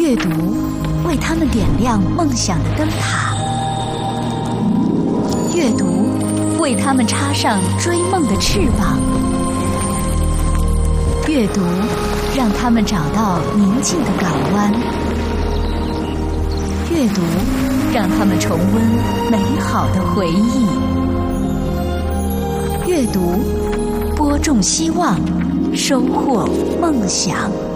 阅读为他们点亮梦想的灯塔，阅读为他们插上追梦的翅膀，阅读让他们找到宁静的港湾，阅读让他们重温美好的回忆，阅读播种希望，收获梦想。